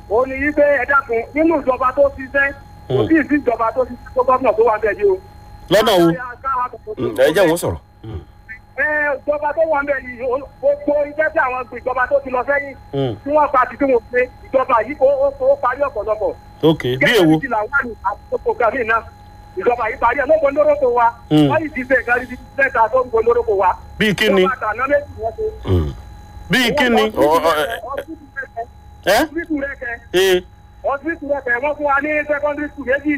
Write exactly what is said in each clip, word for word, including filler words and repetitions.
ó ní wípé ẹ dákun nínú ìjọba tó ṣiṣẹ́ kò sí ìsí ìjọba tó ṣiṣẹ́ tó gómìnà tó wà bẹ́ẹ̀ yìí o. lọ́nà wo ẹ jẹ́ wọ́n sọ̀rọ̀. ẹ ìjọba tó wà bẹ́ẹ̀ yìí gbogbo iṣẹ́ tí àwọn ìjọba tó ti lọ sẹ́yìn tí wọ́n pa ti tí wọ́n ṣe ìjọba yìí ó parí ọ̀pọ̀lọpọ̀. ok bí èwo. ìjọba yìí parí ẹ̀ ló gbólóró kò wá wọ́n yìí ti ṣe ìgbàlódé ti mẹ́ta tó ń gbólóró kò wá. bí kíni bí kíni. ẹ ọsibítù rẹ̀kẹ̀ ọsibítù rẹ̀kẹ̀ wọ́n fún wa ní secondary school méjì.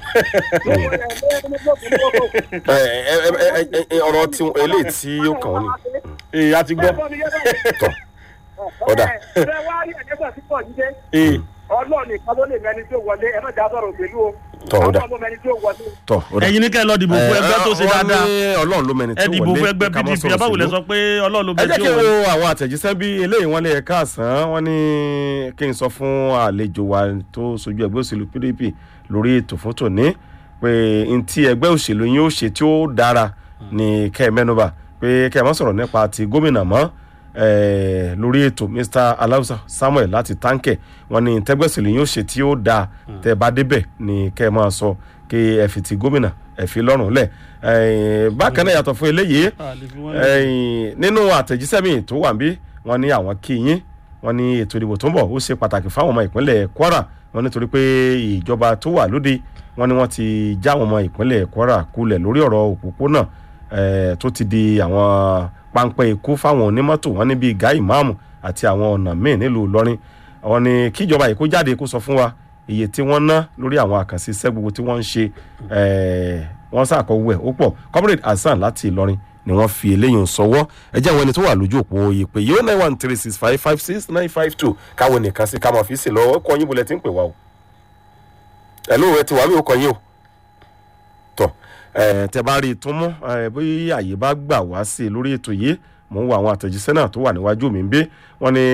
ọ̀rọ̀ tí eléyìí tí ó kàn wọ́n ni ee a ti gbọ́ tọ̀ ọ̀dà. ṣé wàá rí ẹ̀jẹ̀ sí pọ̀ jíjẹ́ ọlọ́ọ̀ nìkan ló lè mẹni tí ó wọlé ẹ má já sọ̀rọ̀ òṣèlú o tọ̀ ọ̀dà tọ̀ ọ̀dà. ẹ̀yin ní kẹ́ ẹ lọ dìbò fún ẹgbẹ́ tó ṣe dáadáa ọlọ́run ló mẹni tí ó wọlé ẹ dìbò fún ẹgbẹ́ P D P ẹ báwo lẹ sọ pé ọlọ́run ló ẹ mẹni jẹ́ tí kí ó n wọlé. wo àwọn àtẹ̀jíṣẹ́ bí eléyìí wọ́n lé ẹ̀ka àsán wọ́n ní kí n sọ fún àlejò wa tó sojú ẹgbẹ́ òṣèlú P D P lórí ètò fún tòní pé n tí ẹgbẹ́ òṣèlú yín ó ṣe tí ó dára ní kẹ́ ẹ mẹ́nubà pé kẹ́ ẹ má sọ̀rọ̀ nípa ti gómìnà mọ́ lórí ètò Mr Alausa Samuel láti táǹkẹ̀ wọ́n ní tẹ́gbẹ́ òṣèlú yín ó ṣe tí ó dáa tẹ́ bá débẹ̀ ní kẹ́ ẹ máa sọ kí ẹ fi ti gómìnà ẹ fi lọ́rùn lẹ̀ bákan náà yàtọ̀ fún eléyìí nínú àtẹ̀jíṣẹ́ mi tó wà níbí wọ́n ní àwọn kí yín wọ́n ní ètò ìdìbò tó ń bọ̀ ó ṣe pàtàkì fáwọn ọmọ ìpínlẹ̀ Kwara wọ́n nítorí pé ìjọba tó wà lóde wọ́n ní wọ́n ti já àwọn ọmọ ìpínlẹ̀ Kwara kulẹ̀ lórí ọ̀rọ̀ òpópónà tó ti di àwọn páńpẹ́ ikú fáwọn onímọ́tò wọ́n ní bíi Gai Imam àti àwọn ọ̀nà míì nílùú Ìlọrin wọ́n ní kíjọba yìí kó jáde kó sọ fún wa iye tí wọ́n ná lórí àwọn àkànṣe iṣẹ́ gbogbo tí wọ́n ń ṣe wọ́n ṣàkọwé ẹ̀ ó pọ̀ Comrade Hasan láti Ìlọrin ni wọ́n fi eléyìí sọwọ́ ẹ jẹ́ àwọn ẹni tó wà lójú òpó ìpè yìí ó nine one three six five five six nine five two káwọn nìkan sí ká máa fi sí lọ́wọ́ ọkọ̀ yín bolẹ̀ tí ń pè wá o ẹ̀lú ẹ ti wà mí ọkọ̀ yín o tọ̀ tẹ bá rí i tún mú bí àyè bá gbà wá sí i lórí ètò yìí mò ń wo àwọn àtẹ̀jíṣẹ́ náà tó wà níwájú mi ń bí wọ́n ní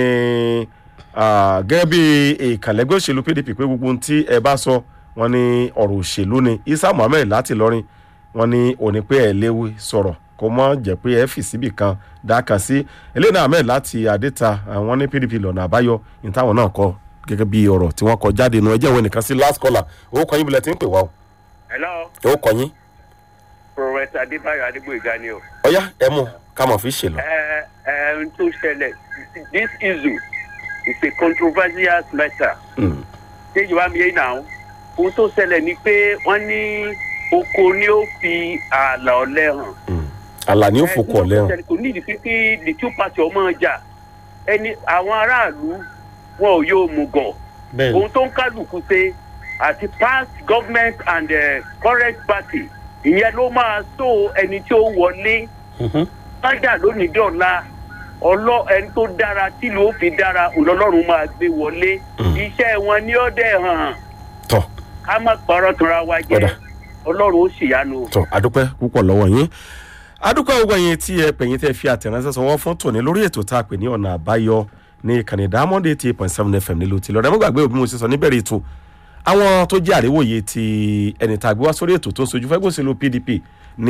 gẹ́gẹ́ bí ìkànlẹ́gbẹ́ òṣèlú P D P pé gbogbo ohun tí ẹ bá sọ wọ́n ní ọ̀rọ̀ òṣèlú ni Isa Muhammed láti Ìlọrin wọ́n ní òní pé ẹ léwu sọ̀rọ̀ kò mọ́ jẹ́ pé ẹ fi síbì kan dákan sí Elena Ahmed láti Adéta wọ́n ní P D P lọ́nà àbáyọ ní táwọn náà kọ gẹ́gẹ́ bí ọ̀rọ̀ tí wọ́n kọ jáde nù ẹjẹ́ wọn nìkan sí last caller ó kọ yín bilẹ̀ tí ń pè wá o. hello. ó kọ yín. Professor Adébáyọ̀ Adégbóyèga ni o. ọ̀yá ẹ mú ká mọ̀ fi ṣe lọ. ẹ ẹ n tó ṣẹlẹ̀ this issue is a controversial matter. ṣé ìjọba mi yé náà ohun tó ṣẹlẹ̀ ni pé wọ́n ní oko ni ó fi ààlà ọ̀lẹ hàn. ààlà ni ó fòkò ọ̀lẹ hàn. kò ní ìdí pípé the two party ọmọ ọjà ẹni àwọn aráàlú wọn ò yóò mú gọ̀. ohun tó ń kálukú ṣe àti past government and uh, current party ìyẹn ló máa tó ẹni tí ó wọlé. májà lónìí dọ̀la ọlọ́ ẹni tó dára tìlú ó fi dára ọlọ́run máa gbé wọlé. iṣẹ́ wọn ni ó dẹ̀ hàn. tọ́ ká má parọ́ tanra wa jẹ́ ọlọ́run ó ṣèyanu. tọ́ adúpẹ́ púpọ̀ lọ́wọ́ yín adúpẹ́ gbogbo yín tí ẹ pẹ̀yìn tẹ́ fi àtẹ̀ránṣẹ́ sọwọ́ fún tòní lórí ètò tá a pè ní ọ̀nà àbáyọ ní ìkànnì Diamond eighty eight point seven F M nílùú tìlọrin mo gbàgbé òbí mo ṣe sọ níbẹ̀rẹ̀ ètò àwọn tó jẹ́ àríwòye ti ẹni tá a gbé wá sórí ètò tó ń sojú fẹ́gbẹ́ òṣèlú P D P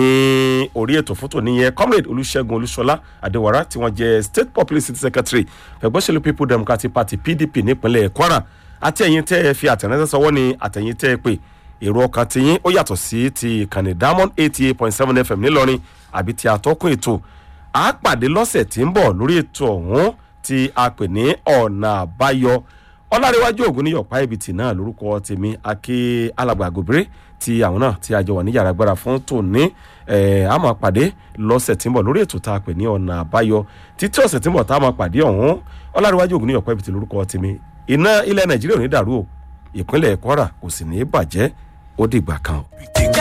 ní orí ètò fótó nìyẹn Comrade Olúṣẹ́gun Olúṣọlá Adéwàrà tí wọ́n jẹ́ State Publicity Secretary fẹ́gbẹ́ òṣèlú People Democratic Party P D P nípínlẹ̀ Kwara àti ẹ̀yin tẹ́ ẹ fi àtẹ̀ránṣẹ́ sọwọ́ ní àtẹ̀yin tẹ́ ẹ pé èrò ọkàn ti yín ó yàtọ̀ sí ti ìkànnì Diamond eighty eight point seven F M nílọrin àbí ti àtọ́kùn ètò a pàdé lọ́sẹ̀ tí ń bọ̀ lórí ètò ọ̀hún tí a pè ní ọ̀nà àbáyọ ọlárẹ̀wájú ògúnníyọ̀pá ibìtì náà lórúkọ tèmi aké alàgbà gòbèrè tí àwọn náà tí a jọ wà ní yàrá agbára fún tòní ẹ̀ a máa pàdé lọ́sẹ̀ tí ń bọ̀ lórí ètò tá a pè ní ọ̀nà àbáyọ títí ọ̀sẹ̀ tí ń bọ̀ tá a máa pàdé ọ̀hún ọlárẹ̀wájú ògúnníyọ̀pá ibìtì lórúkọ tèmi iná ilẹ̀ Nàìjíríà ò ní dàrú o ìpínlẹ̀ Kwara kò sì ní í bàjẹ́ ó dìgbà kan.